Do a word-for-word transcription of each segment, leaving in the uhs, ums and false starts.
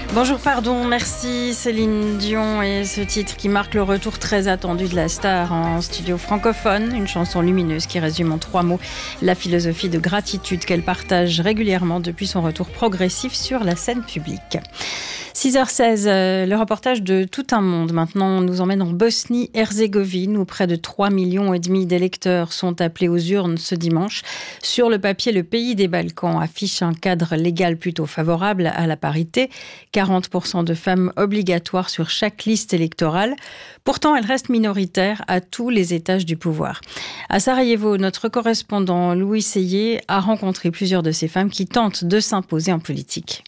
Bonjour, pardon, merci Céline Dion et ce titre qui marque le retour très attendu de la star en studio francophone, une chanson lumineuse qui résume en trois mots la philosophie de gratitude qu'elle partage régulièrement depuis son retour progressif sur la scène publique. six heures seize, le reportage de Tout un monde maintenant nous emmène en Bosnie-Herzégovine où près de trois millions et demi d'électeurs sont appelés aux urnes ce dimanche. Sur le papier, le pays des Balkans affiche un cadre légal plutôt favorable à la parité, quarante pour cent de femmes obligatoires sur chaque liste électorale. Pourtant, elle reste minoritaire à tous les étages du pouvoir. À Sarajevo, notre correspondant Louis Seyé a rencontré plusieurs de ces femmes qui tentent de s'imposer en politique.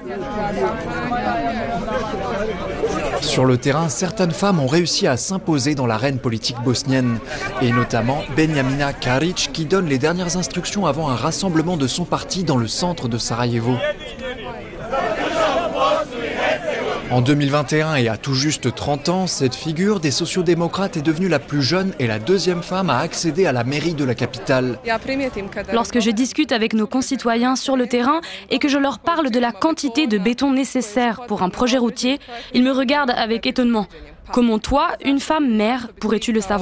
Sur le terrain, certaines femmes ont réussi à s'imposer dans l'arène politique bosnienne. Et notamment Benjamina Karic qui donne les dernières instructions avant un rassemblement de son parti dans le centre de Sarajevo. En deux mille vingt et un et à tout juste trente ans, cette figure des sociodémocrates est devenue la plus jeune et la deuxième femme à accéder à la mairie de la capitale. Lorsque je discute avec nos concitoyens sur le terrain et que je leur parle de la quantité de béton nécessaire pour un projet routier, ils me regardent avec étonnement. Comment toi, une femme maire, pourrais-tu le savoir ?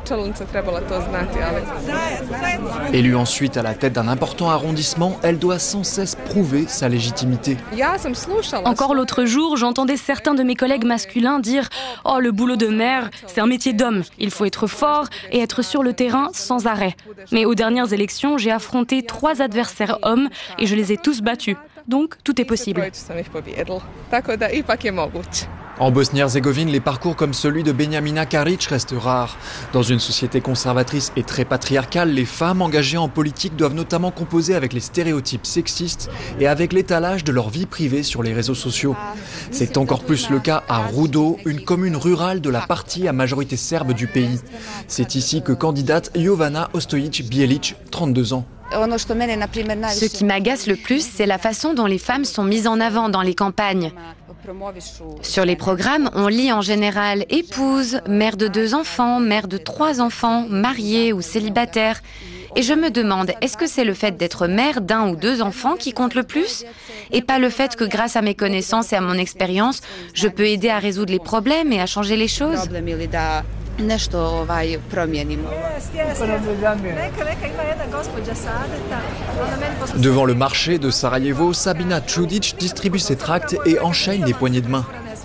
Élue ensuite à la tête d'un important arrondissement, elle doit sans cesse prouver sa légitimité. Encore l'autre jour, j'entendais certains de mes collègues masculins dire « Oh, le boulot de maire, c'est un métier d'homme. Il faut être fort et être sur le terrain sans arrêt. » Mais aux dernières élections, j'ai affronté trois adversaires hommes et je les ai tous battus. Donc, tout est possible. En Bosnie-Herzégovine, les parcours comme celui de Benjamina Karic restent rares. Dans une société conservatrice et très patriarcale, les femmes engagées en politique doivent notamment composer avec les stéréotypes sexistes et avec l'étalage de leur vie privée sur les réseaux sociaux. C'est encore plus le cas à Rudo, une commune rurale de la partie à majorité serbe du pays. C'est ici que candidate Jovana Ostojić-Bijelić, trente-deux ans. Ce qui m'agace le plus, c'est la façon dont les femmes sont mises en avant dans les campagnes. Sur les programmes, on lit en général épouse, mère de deux enfants, mère de trois enfants, mariée ou célibataire. Et je me demande, est-ce que c'est le fait d'être mère d'un ou deux enfants qui compte le plus ? Et pas le fait que grâce à mes connaissances et à mon expérience, je peux aider à résoudre les problèmes et à changer les choses ? Devant le marché de Sarajevo, Sabina Čudić distribue ses tracts et enchaîne les poignées de main.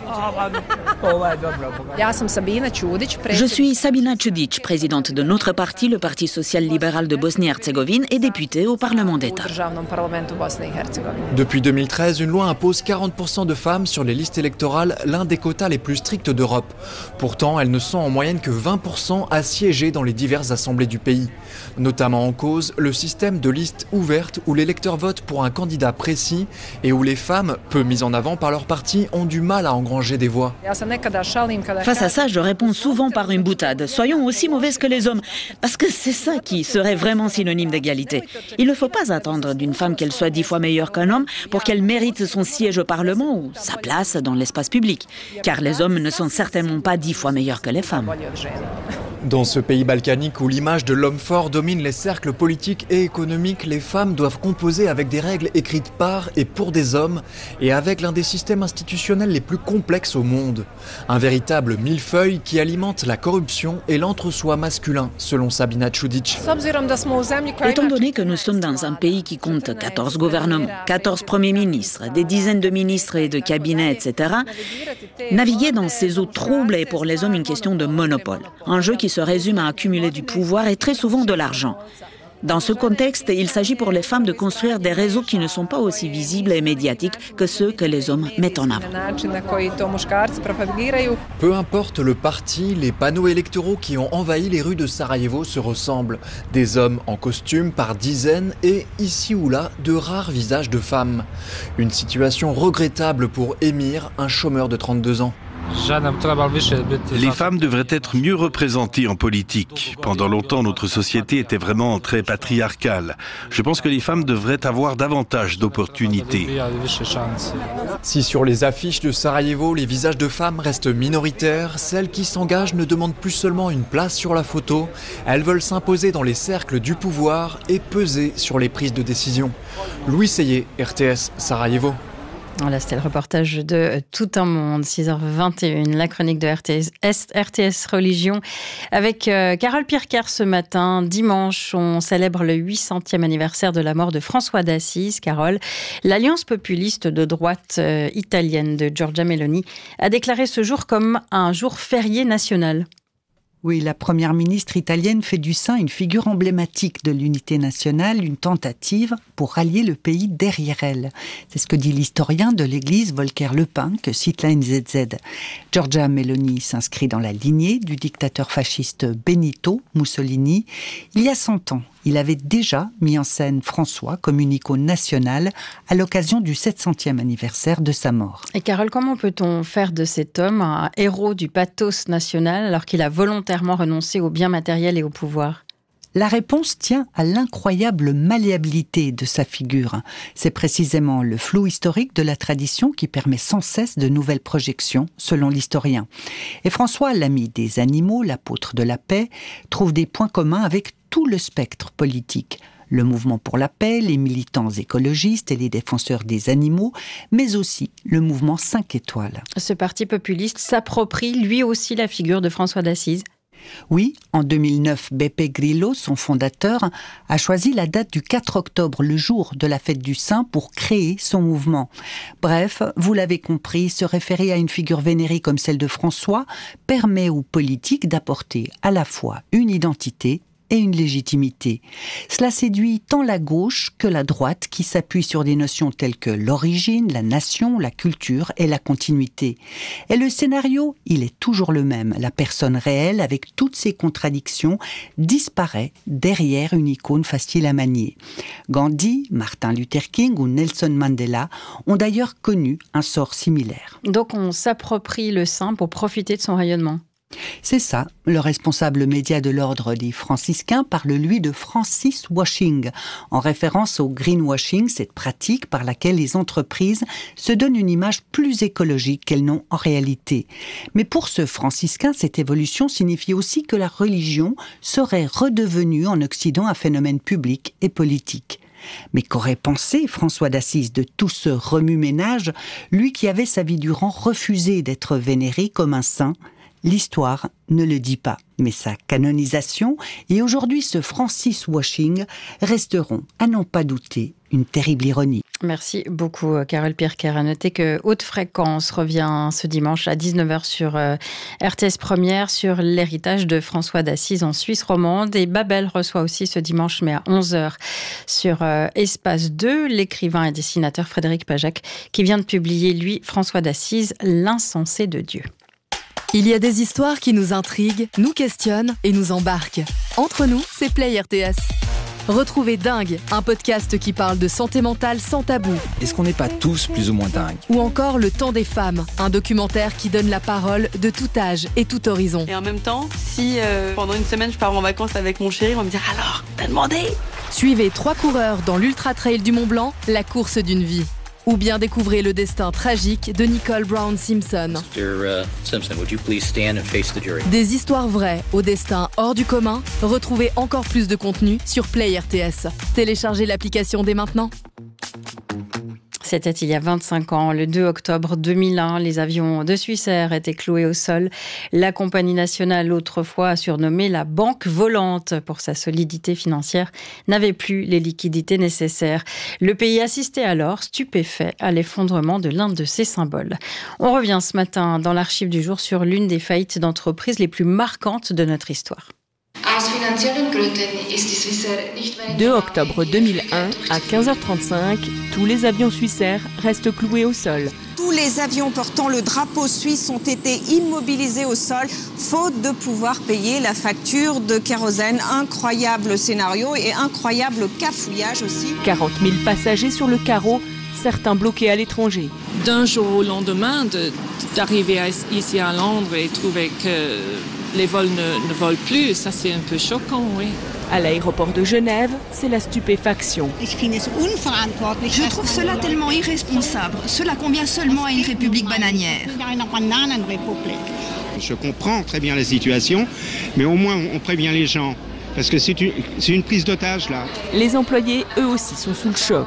Je suis Sabina Čudić, présidente de notre parti, le Parti social-libéral de Bosnie-Herzégovine, et députée au Parlement d'État. Depuis deux mille treize, une loi impose quarante pour cent de femmes sur les listes électorales, l'un des quotas les plus stricts d'Europe. Pourtant, elles ne sont en moyenne que vingt pour cent à siéger dans les diverses assemblées du pays. Notamment en cause, le système de listes ouvertes où l'électeur vote pour un candidat précis et où les femmes, peu mises en avant par leur parti, ont du mal à engranger des voix. Face à ça, je réponds souvent par une boutade. Soyons aussi mauvaises que les hommes, parce que c'est ça qui serait vraiment synonyme d'égalité. Il ne faut pas attendre d'une femme qu'elle soit dix fois meilleure qu'un homme pour qu'elle mérite son siège au Parlement ou sa place dans l'espace public. Car les hommes ne sont certainement pas dix fois meilleurs que les femmes. Dans ce pays balkanique où l'image de l'homme fort domine les cercles politiques et économiques, les femmes doivent composer avec des règles écrites par et pour des hommes et avec l'un des systèmes institutionnels les plus complexes au monde. Un véritable millefeuille qui alimente la corruption et l'entre-soi masculin, selon Sabina Čudić. Étant donné que nous sommes dans un pays qui compte quatorze gouvernements, quatorze premiers ministres, des dizaines de ministres et de cabinets, et cetera, naviguer dans ces eaux troubles est pour les hommes une question de monopole. Un jeu qui se résume à accumuler du pouvoir et très souvent de l'argent. Dans ce contexte, il s'agit pour les femmes de construire des réseaux qui ne sont pas aussi visibles et médiatiques que ceux que les hommes mettent en avant. Peu importe le parti, les panneaux électoraux qui ont envahi les rues de Sarajevo se ressemblent. Des hommes en costume par dizaines et, ici ou là, de rares visages de femmes. Une situation regrettable pour Emir, un chômeur de trente-deux ans. Les femmes devraient être mieux représentées en politique. Pendant longtemps, notre société était vraiment très patriarcale. Je pense que les femmes devraient avoir davantage d'opportunités. Si sur les affiches de Sarajevo, les visages de femmes restent minoritaires, celles qui s'engagent ne demandent plus seulement une place sur la photo, elles veulent s'imposer dans les cercles du pouvoir et peser sur les prises de décision. Louis Seyé, R T S, Sarajevo. Voilà, c'était le reportage de Tout un monde, six heures vingt et une, la chronique de R T S, R T S Religion, avec euh, Carole Pirker ce matin. Dimanche, on célèbre le huit centième anniversaire de la mort de François d'Assise. Carole, l'alliance populiste de droite euh, italienne de Giorgia Meloni a déclaré ce jour comme un jour férié national. Oui, la première ministre italienne fait du saint une figure emblématique de l'unité nationale, une tentative pour rallier le pays derrière elle. C'est ce que dit l'historien de l'église Volker Lepin, que cite la N Z Z. Giorgia Meloni s'inscrit dans la lignée du dictateur fasciste Benito Mussolini. Il y a cent ans, il avait déjà mis en scène François comme une icône nationale à l'occasion du sept centième anniversaire de sa mort. Et Carole, comment peut-on faire de cet homme un héros du pathos national alors qu'il a volontairement renoncé aux biens matériels et au pouvoir ? La réponse tient à l'incroyable malléabilité de sa figure. C'est précisément le flou historique de la tradition qui permet sans cesse de nouvelles projections, selon l'historien. Et François, l'ami des animaux, l'apôtre de la paix, trouve des points communs avec tout le spectre politique. Le mouvement pour la paix, les militants écologistes et les défenseurs des animaux, mais aussi le mouvement cinq étoiles. Ce parti populiste s'approprie lui aussi la figure de François d'Assise. Oui, en deux mille neuf, Beppe Grillo, son fondateur, a choisi la date du quatre octobre, le jour de la fête du Saint, pour créer son mouvement. Bref, vous l'avez compris, se référer à une figure vénérée comme celle de François permet aux politiques d'apporter à la fois une identité et une légitimité. Cela séduit tant la gauche que la droite qui s'appuie sur des notions telles que l'origine, la nation, la culture et la continuité. Et le scénario, il est toujours le même. La personne réelle, avec toutes ses contradictions, disparaît derrière une icône facile à manier. Gandhi, Martin Luther King ou Nelson Mandela ont d'ailleurs connu un sort similaire. Donc on s'approprie le saint pour profiter de son rayonnement. C'est ça, le responsable média de l'ordre des franciscains parle lui de Francis washing, en référence au greenwashing, cette pratique par laquelle les entreprises se donnent une image plus écologique qu'elles n'ont en réalité. Mais pour ce franciscain, cette évolution signifie aussi que la religion serait redevenue en Occident un phénomène public et politique. Mais qu'aurait pensé François d'Assise de tout ce remue-ménage, lui qui avait sa vie durant refusé d'être vénéré comme un saint? L'histoire ne le dit pas, mais sa canonisation et aujourd'hui ce Francis washing resteront, à n'en pas douter, une terrible ironie. Merci beaucoup Carole Pirker. À noter que Haute Fréquence revient ce dimanche à dix-neuf heures sur euh, R T S Première sur l'héritage de François d'Assise en Suisse romande. Et Babel reçoit aussi ce dimanche, mais à onze heures sur euh, Espace deux, l'écrivain et dessinateur Frédéric Pajac qui vient de publier, lui, François d'Assise, L'insensé de Dieu. Il y a des histoires qui nous intriguent, nous questionnent et nous embarquent. Entre nous, c'est Play R T S. Retrouvez Dingue, un podcast qui parle de santé mentale sans tabou. Est-ce qu'on n'est pas tous plus ou moins dingues? Ou encore Le Temps des femmes, un documentaire qui donne la parole de tout âge et tout horizon. Et en même temps, si euh, pendant une semaine je pars en vacances avec mon chéri, on va me dire « Alors, t'as demandé ?» Suivez trois coureurs dans l'Ultra Trail du Mont Blanc, la course d'une vie. Ou bien découvrez le destin tragique de Nicole Brown Simpson. mister Simpson, would you please stand and face the jury? Des histoires vraies au destin hors du commun. Retrouvez encore plus de contenu sur Play R T S. Téléchargez l'application dès maintenant. C'était il y a vingt-cinq ans, le deux octobre deux mille un, les avions de Swissair étaient cloués au sol. La compagnie nationale, autrefois surnommée la banque volante pour sa solidité financière, n'avait plus les liquidités nécessaires. Le pays assistait alors, stupéfait, à l'effondrement de l'un de ses symboles. On revient ce matin dans l'archive du jour sur l'une des faillites d'entreprises les plus marquantes de notre histoire. deux octobre deux mille un, à quinze heures trente-cinq, tous les avions Swissair restent cloués au sol. Tous les avions portant le drapeau suisse ont été immobilisés au sol, faute de pouvoir payer la facture de kérosène. Incroyable scénario et incroyable cafouillage aussi. quarante mille passagers sur le carreau, certains bloqués à l'étranger. D'un jour au lendemain, de, d'arriver à, ici à Londres et trouver que les vols ne, ne volent plus, ça c'est un peu choquant, oui. À l'aéroport de Genève, c'est la stupéfaction. Je trouve cela tellement irresponsable. Cela convient seulement à une république bananière. Je comprends très bien la situation, mais au moins on prévient les gens. Parce que c'est une, c'est une prise d'otage, là. Les employés, eux aussi, sont sous le choc.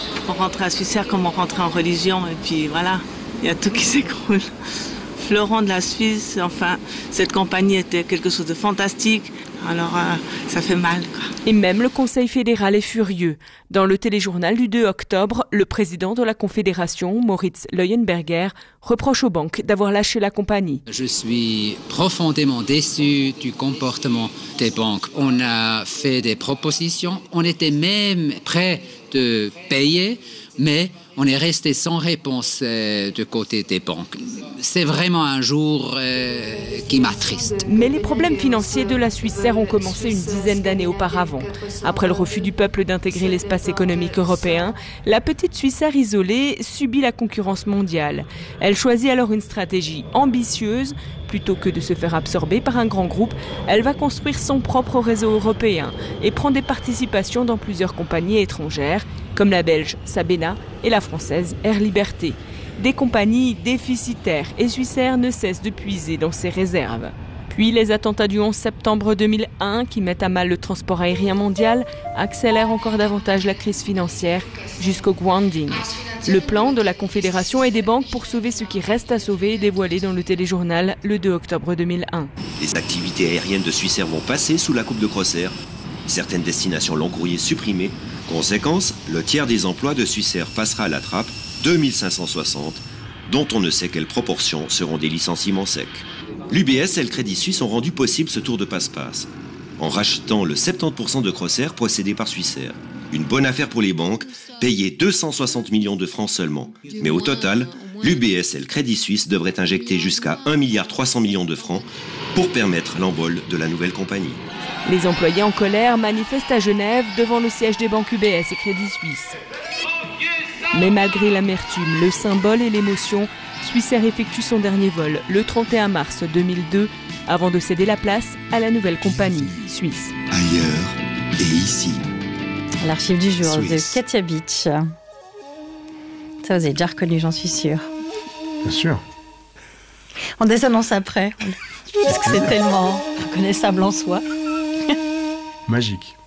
On rentrait à Swissair comme on rentrait en religion et puis voilà, il y a tout qui s'écroule. Fleuron de la Suisse, enfin, cette compagnie était quelque chose de fantastique. Alors, euh, ça fait mal, quoi. Et même le Conseil fédéral est furieux. Dans le téléjournal du deux octobre, le président de la Confédération, Moritz Leuenberger, reproche aux banques d'avoir lâché la compagnie. Je suis profondément déçu du comportement des banques. On a fait des propositions, on était même prêt de payer, mais on est resté sans réponse euh, du côté des banques. C'est vraiment un jour euh, qui m'attriste. Mais les problèmes financiers de la Swissair ont commencé une dizaine d'années auparavant. Après le refus du peuple d'intégrer l'espace économique européen, la petite Swissair isolée subit la concurrence mondiale. Elle choisit alors une stratégie ambitieuse. Plutôt que de se faire absorber par un grand groupe, elle va construire son propre réseau européen et prend des participations dans plusieurs compagnies étrangères, comme la belge Sabena et la française Air Liberté. Des compagnies déficitaires et Swissair ne cesse de puiser dans ses réserves. Puis les attentats du onze septembre deux mille un, qui mettent à mal le transport aérien mondial, accélèrent encore davantage la crise financière jusqu'au grounding. Le plan de la Confédération et des banques pour sauver ce qui reste à sauver est dévoilé dans le téléjournal le deux octobre deux mille un. Les activités aériennes de Swissair vont passer sous la coupe de Crossair. Certaines destinations long courrier supprimées. Conséquence, le tiers des emplois de Swissair passera à la trappe, deux mille cinq cent soixante, dont on ne sait quelles proportions seront des licenciements secs. L'U B S et le Crédit Suisse ont rendu possible ce tour de passe-passe, en rachetant le soixante-dix pour cent de Crossair possédé par Swissair. Une bonne affaire pour les banques, payer deux cent soixante millions de francs seulement. Mais au total, l'U B S et le Crédit Suisse devraient injecter jusqu'à un milliard trois cents millions de francs pour permettre l'envol de la nouvelle compagnie. Les employés en colère manifestent à Genève devant le siège des banques U B S et Crédit Suisse. Mais malgré l'amertume, le symbole et l'émotion, Swissair effectue son dernier vol le trente et un mars deux mille deux avant de céder la place à la nouvelle compagnie suisse. Ailleurs et ici. L'archive du jour Suisse. de Katia Beach. Ça, vous avez déjà reconnu, j'en suis sûre. Bien sûr. On désannonce après, parce que c'est tellement reconnaissable en soi. Magique.